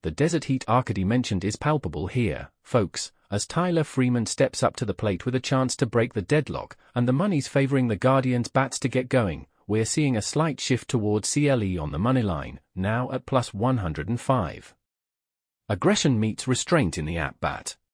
the desert heat Arcady mentioned is palpable here, folks, as Tyler Freeman steps up to the plate with a chance to break the deadlock, and the money's favoring the Guardians' bats to get going. We're seeing a slight shift towards CLE on the moneyline, now at plus 105. Aggression meets restraint in the at-bat.